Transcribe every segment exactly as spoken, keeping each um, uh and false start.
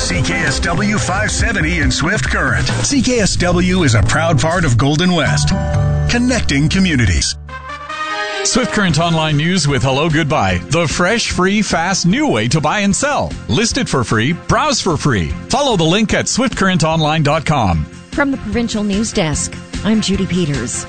C K S W five seventy in Swift Current. C K S W is a proud part of Golden West, connecting communities. Swift Current Online News with Hello Goodbye. The fresh, free, fast, new way to buy and sell. List it for free. Browse for free. Follow the link at swift current online dot com. From the Provincial News Desk, I'm Judy Peters.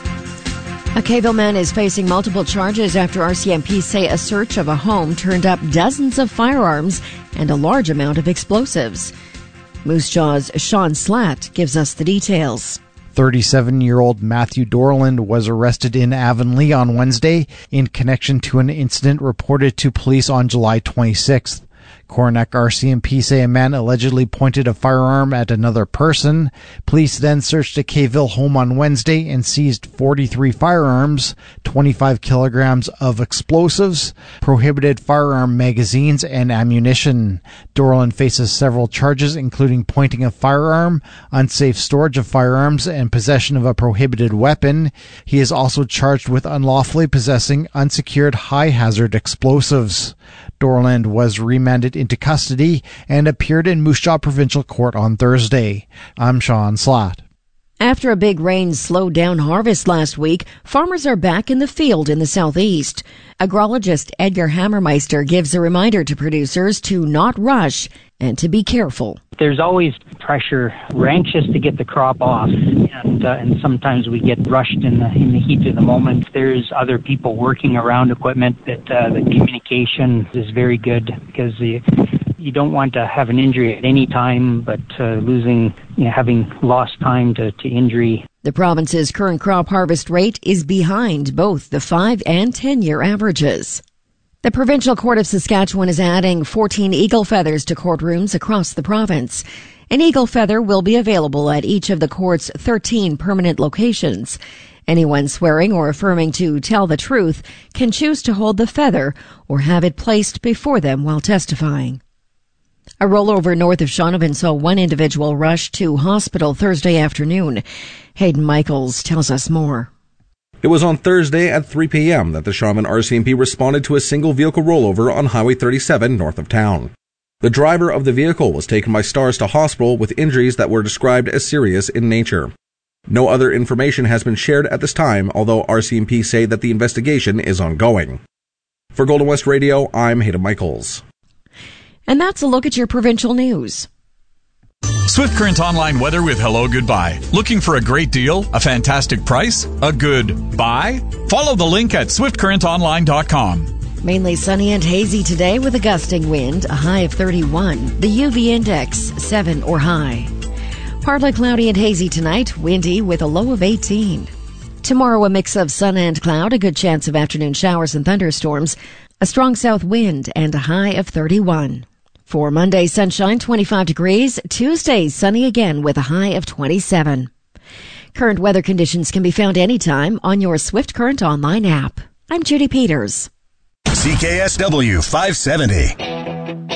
A Kayville man is facing multiple charges after R C M P say a search of a home turned up dozens of firearms and a large amount of explosives. Moose Jaw's Sean Slatt gives us the details. thirty-seven-year-old Matthew Dorland was arrested in Avonlea on Wednesday in connection to an incident reported to police on July twenty-sixth. Coronach R C M P say a man allegedly pointed a firearm at another person. Police then searched a Kayville home on Wednesday and seized forty-three firearms, twenty-five kilograms of explosives, prohibited firearm magazines, and ammunition. Dorland faces several charges, including pointing a firearm, unsafe storage of firearms, and possession of a prohibited weapon. He is also charged with unlawfully possessing unsecured high-hazard explosives. Dorland was remanded into custody and appeared in Moose Jaw Provincial Court on Thursday. I'm Sean Slatt. After a big rain slowed down harvest last week, farmers are back in the field in the southeast. Agrologist Edgar Hammermeister gives a reminder to producers to not rush and to be careful. There's always pressure. We're anxious to get the crop off, and uh, and sometimes we get rushed in the in the heat of the moment. There's other people working around equipment that uh, the communication is very good, because the you don't want to have an injury at any time, but uh, losing, you know, having lost time to, to injury. The province's current crop harvest rate is behind both the five and ten-year averages. The Provincial Court of Saskatchewan is adding fourteen eagle feathers to courtrooms across the province. An eagle feather will be available at each of the court's thirteen permanent locations. Anyone swearing or affirming to tell the truth can choose to hold the feather or have it placed before them while testifying. A rollover north of Shaunavon saw one individual rush to hospital Thursday afternoon. Hayden Michaels tells us more. It was on Thursday at three p.m. that the Shaunavon R C M P responded to a single vehicle rollover on Highway thirty-seven north of town. The driver of the vehicle was taken by Stars to hospital with injuries that were described as serious in nature. No other information has been shared at this time, although R C M P say that the investigation is ongoing. For Golden West Radio, I'm Hayden Michaels. And that's a look at your provincial news. Swift Current Online weather with Hello Goodbye. Looking for a great deal? A fantastic price? A good buy? Follow the link at swift current online dot com. Mainly sunny and hazy today with a gusting wind, a high of thirty-one. The U V index, seven or high. Partly cloudy and hazy tonight, windy with a low of eighteen. Tomorrow a mix of sun and cloud, a good chance of afternoon showers and thunderstorms, a strong south wind, and a high of thirty-one. For Monday, sunshine, twenty-five degrees. Tuesday, sunny again with a high of twenty-seven. Current weather conditions can be found anytime on your Swift Current Online app. I'm Judy Peters. C K S W five seventy.